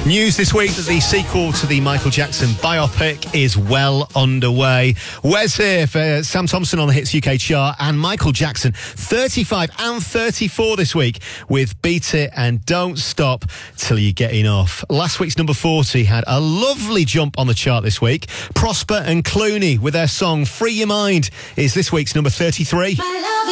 News this week that the sequel to the Michael Jackson biopic is well underway. Wes here for Sam Thompson on the Hits UK chart, and Michael Jackson 35 and 34 this week with Beat It and Don't Stop Till You Get Enough. Last week's number 40 had a lovely jump on the chart this week. Prosper and Clooney with their song Free Your Mind is this week's number 33.